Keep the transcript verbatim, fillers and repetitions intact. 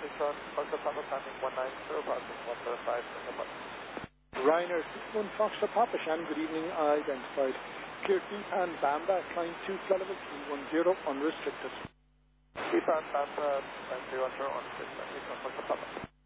six one, Foxtrot Papa landing one nine zero, passing one zero five, Singapore. Ryanair six one Foxtrot Papa Shan, good evening, I identified clear Deepan Bamba, climb two flight level three one zero, unrestricted. Deepan Bamba, climb three one zero, unrestricted, six one Foxtrot Papa.